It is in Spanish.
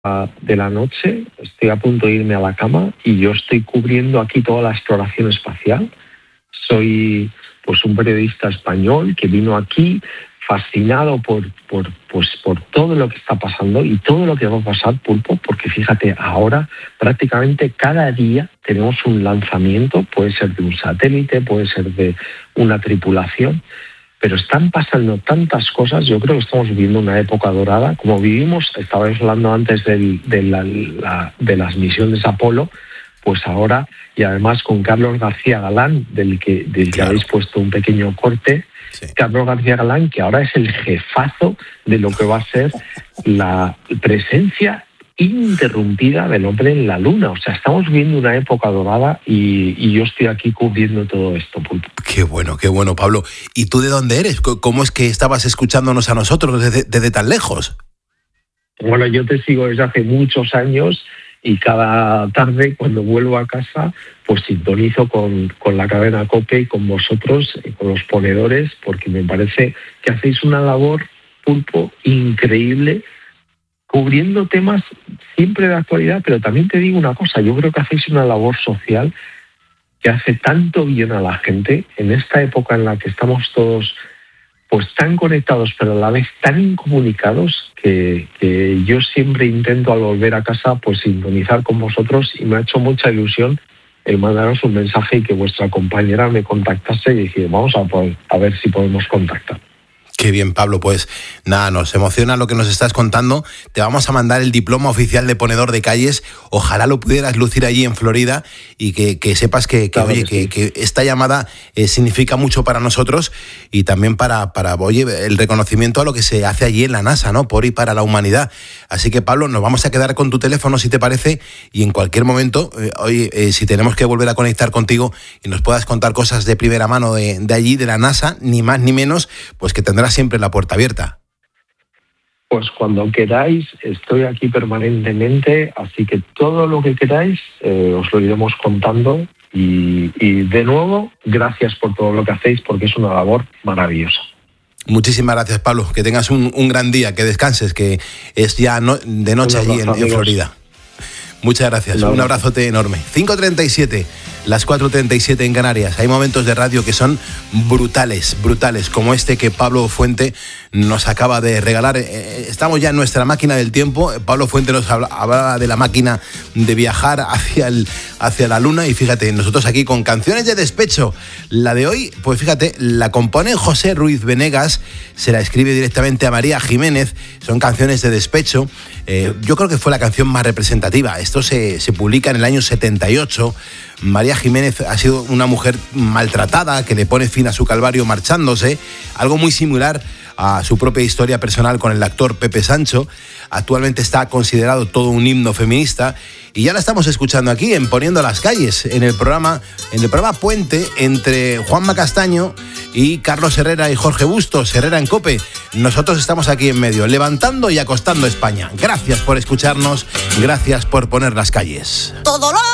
de la noche, estoy a punto de irme a la cama y yo estoy cubriendo aquí toda la exploración espacial. Soy pues un periodista español que vino aquí fascinado por todo lo que está pasando y todo lo que va a pasar, Pulpo, porque fíjate, ahora prácticamente cada día tenemos un lanzamiento, puede ser de un satélite, puede ser de una tripulación, pero están pasando tantas cosas. Yo creo que estamos viviendo una época dorada, como vivimos, estabais hablando antes de las misiones Apolo, pues ahora, y además con Carlos García Galán, del que claro, habéis puesto un pequeño corte. Sí. Carlos García Galán, que ahora es el jefazo de lo que va a ser la presencia ininterrumpida del hombre en la Luna. O sea, estamos viviendo una época dorada y yo estoy aquí cubriendo todo esto, Pulpo. Qué bueno, Pablo. ¿Y tú de dónde eres? ¿Cómo es que estabas escuchándonos a nosotros desde tan lejos? Bueno, yo te sigo desde hace muchos años y cada tarde cuando vuelvo a casa pues sintonizo con la cadena COPE y con vosotros, con los ponedores, porque me parece que hacéis una labor, Pulpo, increíble, cubriendo temas siempre de actualidad, pero también te digo una cosa, yo creo que hacéis una labor social que hace tanto bien a la gente en esta época en la que estamos todos pues tan conectados pero a la vez tan incomunicados que yo siempre intento al volver a casa pues sintonizar con vosotros y me ha hecho mucha ilusión el mandaros un mensaje y que vuestra compañera me contactase y dije, vamos a ver si podemos contactar. Qué bien, Pablo, pues nada, nos emociona lo que nos estás contando. Te vamos a mandar el diploma oficial de ponedor de calles. Ojalá lo pudieras lucir allí en Florida y que sepas que esta llamada significa mucho para nosotros y también para el reconocimiento a lo que se hace allí en la NASA, ¿no? Por y para la humanidad. Así que, Pablo, nos vamos a quedar con tu teléfono, si te parece, y en cualquier momento, si tenemos que volver a conectar contigo y nos puedas contar cosas de primera mano de allí, de la NASA, ni más ni menos, pues que tendrás siempre la puerta abierta. Pues cuando queráis, estoy aquí permanentemente, así que todo lo que queráis os lo iremos contando y de nuevo, gracias por todo lo que hacéis porque es una labor maravillosa. Muchísimas gracias, Pablo, que tengas un gran día, que descanses, que es ya de noche allí en Florida. Muchas gracias, un abrazote enorme. 5:37, las 4:37 en Canarias. Hay momentos de radio que son brutales, como este que Pablo Fuente nos acaba de regalar. Estamos ya en nuestra máquina del tiempo. Pablo Fuente nos hablaba de la máquina de viajar hacia la luna y fíjate, nosotros aquí con canciones de despecho. La de hoy, pues fíjate, la compone José Ruiz Venegas, se la escribe directamente a María Jiménez, son canciones de despecho. Yo creo que fue la canción más representativa. Esto se publica en el año 78. María Jiménez ha sido una mujer maltratada que le pone fin a su calvario marchándose, algo muy similar a su propia historia personal con el actor Pepe Sancho. Actualmente está considerado todo un himno feminista y ya la estamos escuchando aquí en Poniendo las Calles, en el programa Puente entre Juanma Castaño y Carlos Herrera y Jorge Bustos, Herrera en COPE. Nosotros estamos aquí en medio, levantando y acostando España. Gracias por escucharnos, gracias por poner las calles.